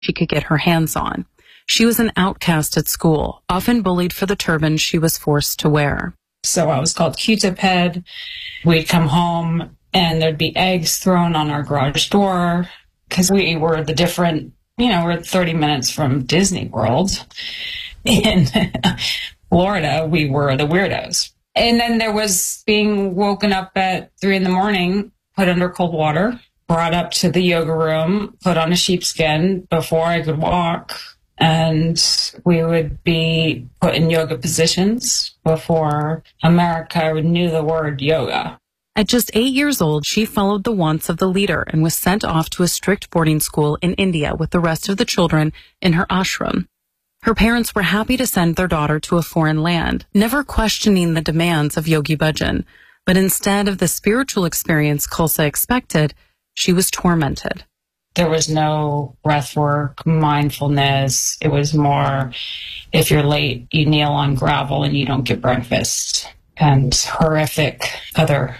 she could get her hands on. She was an outcast at school, often bullied for the turban she was forced to wear. So I was called Q-tip head. We'd come home and there'd be eggs thrown on our garage door because we were the different, we're 30 minutes from Disney World. In Florida, we were the weirdos. And then there was being woken up at 3 a.m, put under cold water, brought up to the yoga room, put on a sheepskin before I could walk. And we would be put in yoga positions before America knew the word yoga. At just 8 years old, she followed the wants of the leader and was sent off to a strict boarding school in India with the rest of the children in her ashram. Her parents were happy to send their daughter to a foreign land, never questioning the demands of Yogi Bhajan. But instead of the spiritual experience Khalsa expected, she was tormented. There was no breath work, mindfulness. It was more, if you're late, you kneel on gravel and you don't get breakfast. And horrific other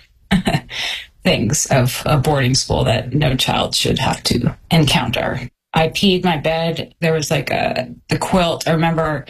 things of a boarding school that no child should have to encounter. I peed my bed. There was the quilt. I remember,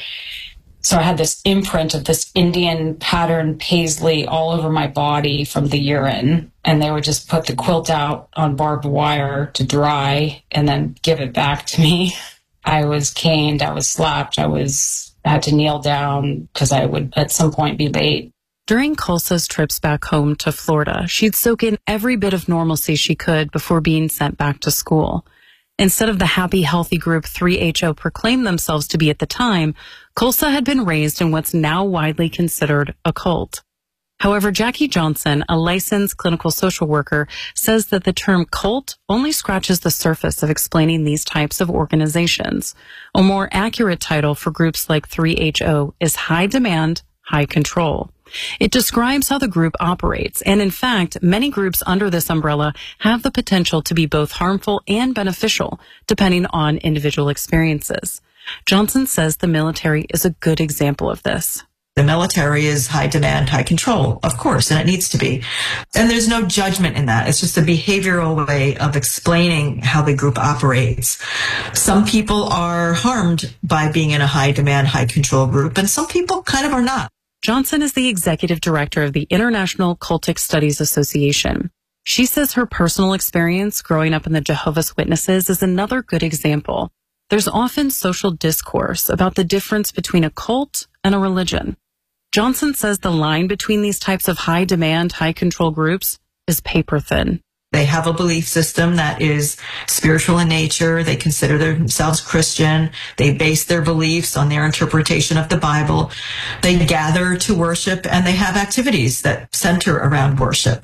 so I had this imprint of this Indian pattern paisley all over my body from the urine. And they would just put the quilt out on barbed wire to dry and then give it back to me. I was caned. I was slapped. I had to kneel down because I would at some point be late. During Khalsa's trips back home to Florida, she'd soak in every bit of normalcy she could before being sent back to school. Instead of the happy, healthy group 3HO proclaimed themselves to be at the time, Khalsa had been raised in what's now widely considered a cult. However, Jackie Johnson, a licensed clinical social worker, says that the term cult only scratches the surface of explaining these types of organizations. A more accurate title for groups like 3HO is high demand, high control. It describes how the group operates, and in fact, many groups under this umbrella have the potential to be both harmful and beneficial, depending on individual experiences. Johnson says the military is a good example of this. The military is high demand, high control, of course, and it needs to be. And there's no judgment in that. It's just a behavioral way of explaining how the group operates. Some people are harmed by being in a high demand, high control group, and some people kind of are not. Johnson is the executive director of the International Cultic Studies Association. She says her personal experience growing up in the Jehovah's Witnesses is another good example. There's often social discourse about the difference between a cult and a religion. Johnson says the line between these types of high demand, high control groups is paper thin. They have a belief system that is spiritual in nature. They consider themselves Christian. They base their beliefs on their interpretation of the Bible. They gather to worship, and they have activities that center around worship.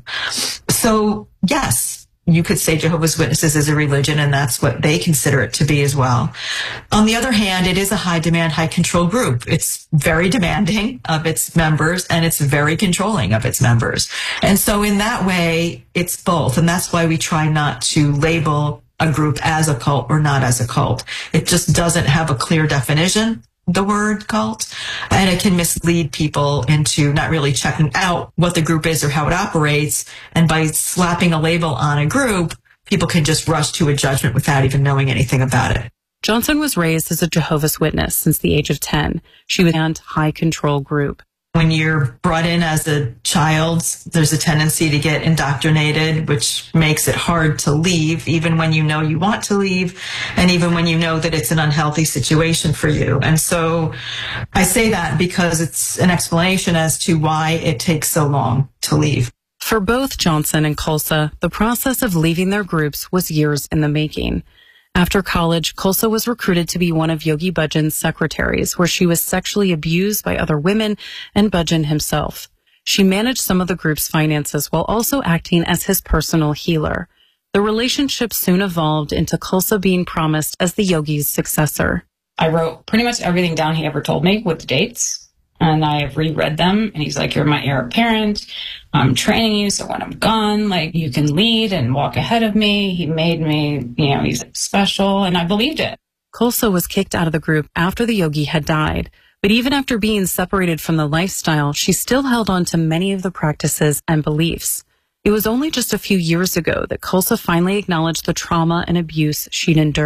So, yes, you could say Jehovah's Witnesses is a religion, and that's what they consider it to be as well. On the other hand, it is a high demand, high control group. It's very demanding of its members, and it's very controlling of its members. And so in that way, it's both. And that's why we try not to label a group as a cult or not as a cult. It just doesn't have a clear definition, the word cult, and it can mislead people into not really checking out what the group is or how it operates. And by slapping a label on a group, people can just rush to a judgment without even knowing anything about it. Johnson was raised as a Jehovah's Witness since the age of 10. She was in a high control group. When you're brought in as a child, there's a tendency to get indoctrinated, which makes it hard to leave, even when you know you want to leave, and even when you know that it's an unhealthy situation for you. And so I say that because it's an explanation as to why it takes so long to leave. For both Johnson and Khalsa, the process of leaving their groups was years in the making. After college, Khalsa was recruited to be one of Yogi Bhajan's secretaries, where she was sexually abused by other women and Bhajan himself. She managed some of the group's finances while also acting as his personal healer. The relationship soon evolved into Khalsa being promised as the yogi's successor. I wrote pretty much everything down he ever told me with the dates. And I have reread them, and he's like, you're my heir apparent. I'm training you, so when I'm gone, you can lead and walk ahead of me. He made me, he's special, and I believed it. Khalsa was kicked out of the group after the yogi had died. But even after being separated from the lifestyle, she still held on to many of the practices and beliefs. It was only just a few years ago that Khalsa finally acknowledged the trauma and abuse she'd endured.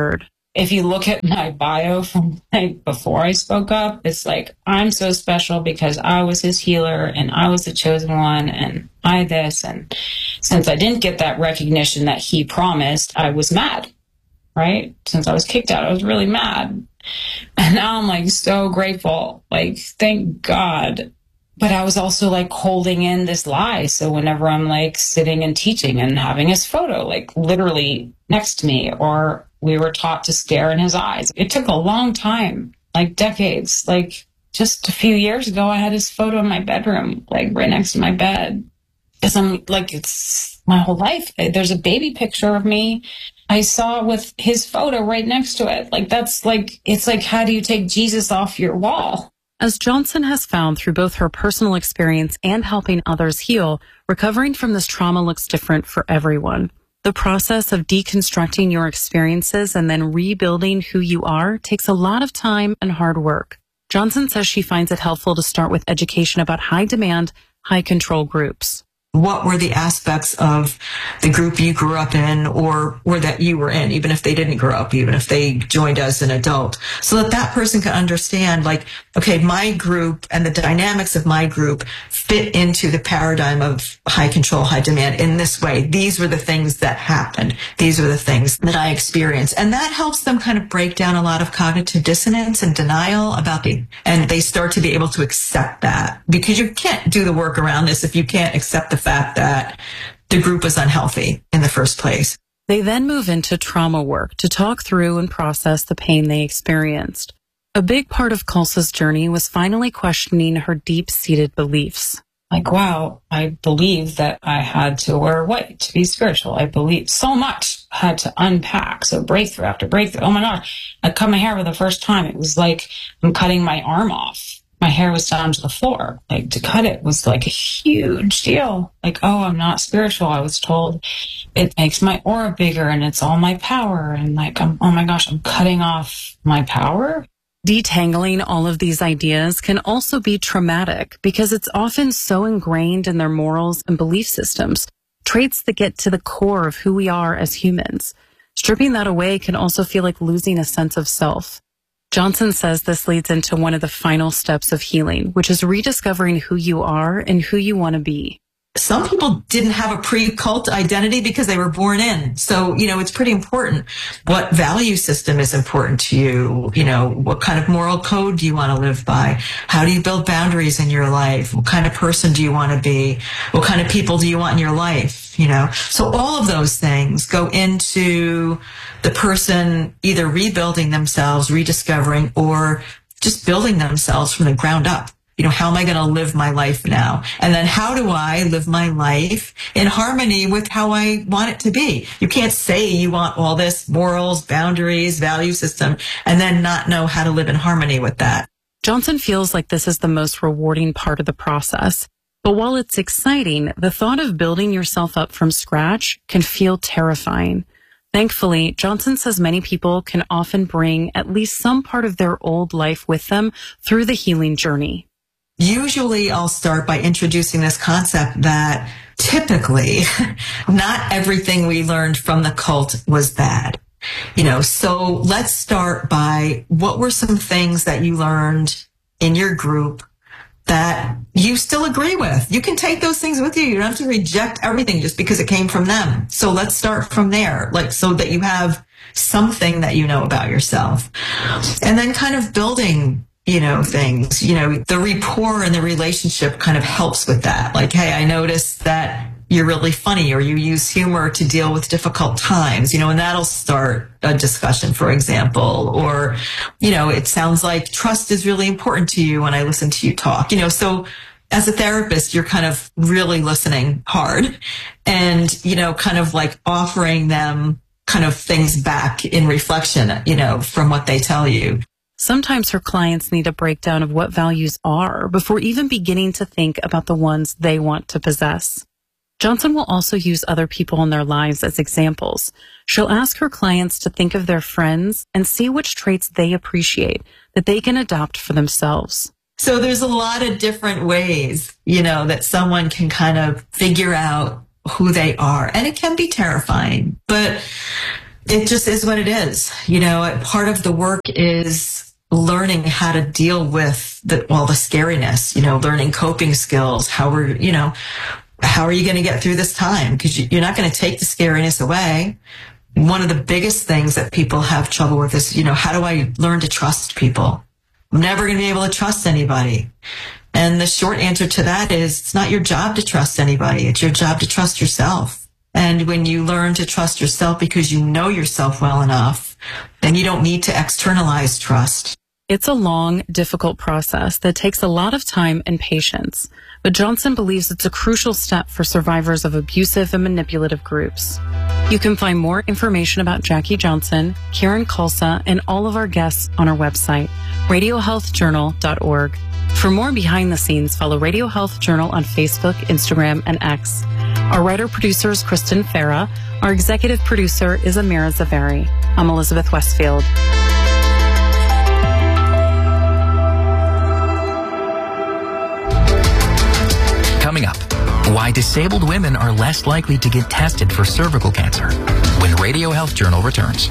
if you look at my bio from like before I spoke up, it's like, I'm so special because I was his healer and I was the chosen one and I this. And since I didn't get that recognition that he promised, I was mad, right? Since I was kicked out, I was really mad. And now I'm like so grateful, like, thank God. But I was also like holding in this lie. So whenever I'm like sitting and teaching and having his photo like literally next to me, or we were taught to stare in his eyes. It took a long time, like decades. Like just a few years ago, I had his photo in my bedroom, like right next to my bed. Because I'm like, it's my whole life. There's a baby picture of me I saw with his photo right next to it. Like that's like, it's like, how do you take Jesus off your wall? As Johnson has found through both her personal experience and helping others heal, recovering from this trauma looks different for everyone. The process of deconstructing your experiences and then rebuilding who you are takes a lot of time and hard work. Johnson says she finds it helpful to start with education about high demand, high control groups. What were the aspects of the group you grew up in or that you were in, even if they didn't grow up, even if they joined as an adult, so that that person can understand, like, okay, my group and the dynamics of my group fit into the paradigm of high control, high demand in this way. These were the things that happened. These were the things that I experienced. And that helps them kind of break down a lot of cognitive dissonance and denial about and they start to be able to accept that, because you can't do the work around this if you can't accept the fact that the group was unhealthy in the first place. They then move into trauma work to talk through and process the pain they experienced. A big part of Kulsa's journey was finally questioning her deep-seated beliefs. Like, wow, I believe that I had to wear white to be spiritual. I believe so much I had to unpack. So breakthrough after breakthrough. Oh my gosh, I cut my hair for the first time. It was like I'm cutting my arm off. My hair was down to the floor. Like to cut it was like a huge deal. Like, oh, I'm not spiritual. I was told it makes my aura bigger and it's all my power. And like, oh my gosh, I'm cutting off my power. Detangling all of these ideas can also be traumatic because it's often so ingrained in their morals and belief systems, traits that get to the core of who we are as humans. Stripping that away can also feel like losing a sense of self. Johnson says this leads into one of the final steps of healing, which is rediscovering who you are and who you want to be. Some people didn't have a pre-cult identity because they were born in. So, it's pretty important. What value system is important to you? What kind of moral code do you want to live by? How do you build boundaries in your life? What kind of person do you want to be? What kind of people do you want in your life? So all of those things go into the person either rebuilding themselves, rediscovering, or just building themselves from the ground up. How am I going to live my life now? And then how do I live my life in harmony with how I want it to be? You can't say you want all this morals, boundaries, value system, and then not know how to live in harmony with that. Johnson feels like this is the most rewarding part of the process. But while it's exciting, the thought of building yourself up from scratch can feel terrifying. Thankfully, Johnson says many people can often bring at least some part of their old life with them through the healing journey. Usually I'll start by introducing this concept that typically not everything we learned from the cult was bad. So let's start by what were some things that you learned in your group that you still agree with. You can take those things with you. You don't have to reject everything just because it came from them. So let's start from there, so that you have something that you know about yourself. And then kind of building things, the rapport and the relationship kind of helps with that. Like, hey, I noticed that you're really funny, or you use humor to deal with difficult times, and that'll start a discussion, for example. Or, it sounds like trust is really important to you when I listen to you talk, so as a therapist, you're kind of really listening hard and, kind of like offering them kind of things back in reflection, from what they tell you. Sometimes her clients need a breakdown of what values are before even beginning to think about the ones they want to possess. Johnson will also use other people in their lives as examples. She'll ask her clients to think of their friends and see which traits they appreciate that they can adopt for themselves. So there's a lot of different ways, that someone can kind of figure out who they are. And it can be terrifying, but It just is what it is. Part of the work is learning how to deal with the scariness, learning coping skills. How are you going to get through this time? Because you're not going to take the scariness away. One of the biggest things that people have trouble with is, how do I learn to trust people? I'm never going to be able to trust anybody. And the short answer to that is it's not your job to trust anybody. It's your job to trust yourself. And when you learn to trust yourself because you know yourself well enough, then you don't need to externalize trust. It's a long, difficult process that takes a lot of time and patience. But Johnson believes it's a crucial step for survivors of abusive and manipulative groups. You can find more information about Jackie Johnson, Karen Kulsa, and all of our guests on our website, radiohealthjournal.org. For more behind the scenes, follow Radio Health Journal on Facebook, Instagram, and X. Our writer-producer is Kristen Farah. Our executive producer is Amira Zavari. I'm Elizabeth Westfield. Coming up, why disabled women are less likely to get tested for cervical cancer when Radio Health Journal returns.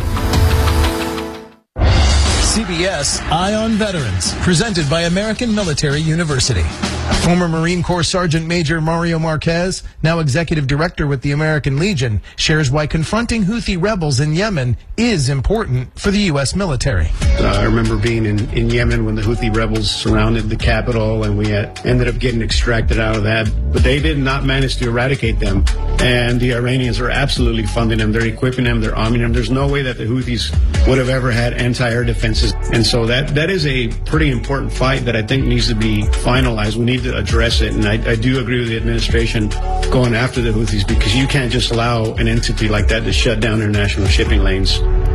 CBS Eye on Veterans, presented by American Military University. Former Marine Corps Sergeant Major Mario Marquez, now Executive Director with the American Legion, shares why confronting Houthi rebels in Yemen is important for the U.S. military. I remember being in Yemen when the Houthi rebels surrounded the capital, and we ended up getting extracted out of that. But they did not manage to eradicate them, and the Iranians are absolutely funding them. They're equipping them, they're arming them. There's no way that the Houthis would have ever had anti-air defenses. And so that is a pretty important fight that I think needs to be finalized. We need to address it, and I do agree with the administration going after the Houthis, because you can't just allow an entity like that to shut down international shipping lanes.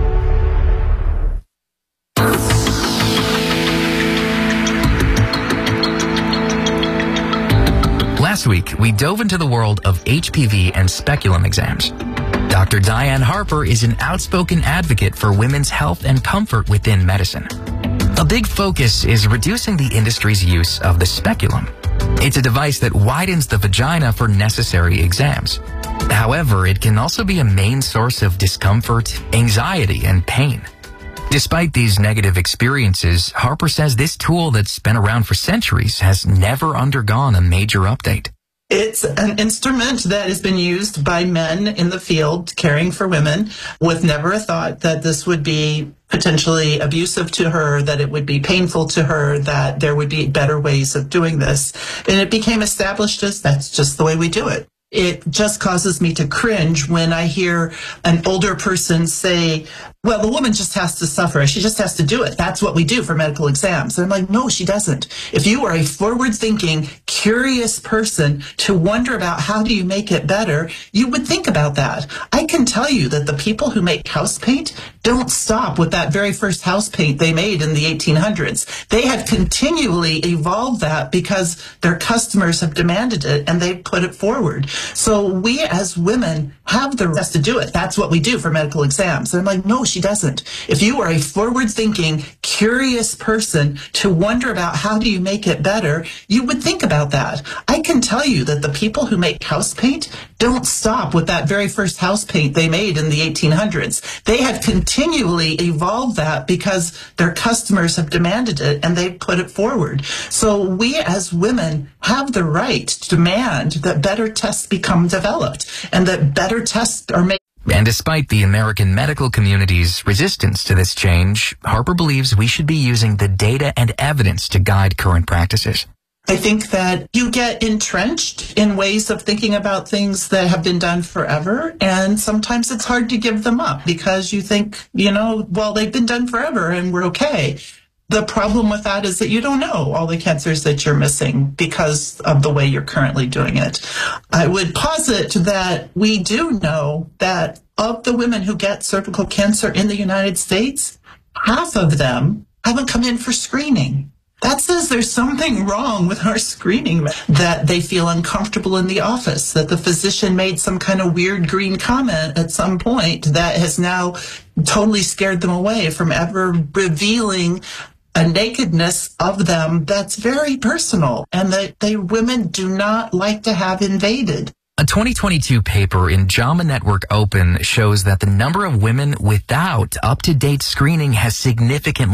Last week, we dove into the world of HPV and speculum exams. Dr. Diane Harper is an outspoken advocate for women's health and comfort within medicine. A big focus is reducing the industry's use of the speculum. It's a device that widens the vagina for necessary exams. However, it can also be a main source of discomfort, anxiety, and pain. Despite these negative experiences, Harper says this tool that's been around for centuries has never undergone a major update. It's an instrument that has been used by men in the field caring for women with never a thought that this would be potentially abusive to her, that it would be painful to her, that there would be better ways of doing this. And it became established as that's just the way we do it. It just causes me to cringe when I hear an older person say, well, the woman just has to suffer. She just has to do it. That's what we do for medical exams. And I'm like, no, she doesn't. If you are a forward-thinking, curious person to wonder about how do you make it better, you would think about that. I can tell you that the people who make house paint don't stop with that very first house paint they made in the 1800s. They have continually evolved that because their customers have demanded it and they put it forward. So we as women have the right to do it. That's what we do for medical exams. And I'm like, no, she doesn't. If you are a forward-thinking, curious person to wonder about how do you make it better, you would think about that. I can tell you that the people who make house paint don't stop with that very first house paint they made in the 1800s. They have continually evolved that because their customers have demanded it and they put it forward. So we as women have the right to demand that better tests become developed and that better tests are made. And despite the American medical community's resistance to this change, Harper believes we should be using the data and evidence to guide current practices. I think that you get entrenched in ways of thinking about things that have been done forever, and sometimes it's hard to give them up because you think, well, they've been done forever and we're okay. The problem with that is that you don't know all the cancers that you're missing because of the way you're currently doing it. I would posit that we do know that of the women who get cervical cancer in the United States, half of them haven't come in for screening. That says there's something wrong with our screening, that they feel uncomfortable in the office, that the physician made some kind of weird green comment at some point that has now totally scared them away from ever revealing a nakedness of them that's very personal and that women do not like to have invaded. A 2022 paper in JAMA Network Open shows that the number of women without up-to-date screening has significantly